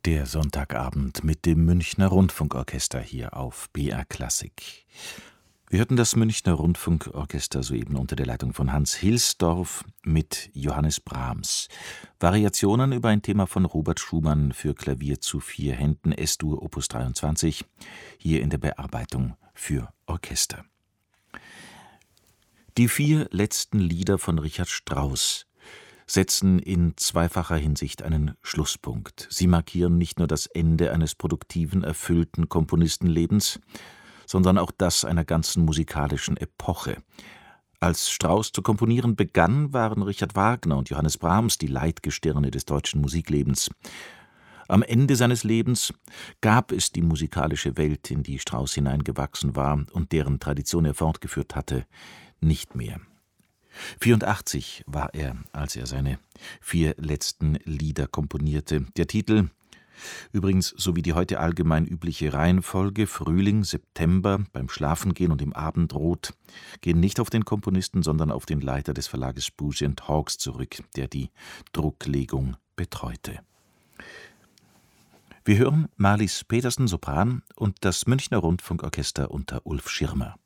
Der Sonntagabend mit dem Münchner Rundfunkorchester hier auf BR Klassik. Wir hörten das Münchner Rundfunkorchester soeben unter der Leitung von Hans Hilsdorf mit Johannes Brahms. Variationen über ein Thema von Robert Schumann für Klavier zu 4 Händen, Es-Dur Opus 23, hier in der Bearbeitung für Orchester. Die 4 letzten Lieder von Richard Strauss setzen in zweifacher Hinsicht einen Schlusspunkt. Sie markieren nicht nur das Ende eines produktiven, erfüllten Komponistenlebens, sondern auch das einer ganzen musikalischen Epoche. Als Strauss zu komponieren begann, waren Richard Wagner und Johannes Brahms die Leitgestirne des deutschen Musiklebens. Am Ende seines Lebens gab es die musikalische Welt, in die Strauss hineingewachsen war und deren Tradition er fortgeführt hatte, nicht mehr. 84 war er, als er seine 4 letzten Lieder komponierte. Der Titel, übrigens sowie die heute allgemein übliche Reihenfolge Frühling, September, beim Schlafengehen und im Abendrot, gehen nicht auf den Komponisten, sondern auf den Leiter des Verlages Boosey & Hawkes zurück, der die Drucklegung betreute. Wir hören Marlies Petersen, Sopran, und das Münchner Rundfunkorchester unter Ulf Schirmer.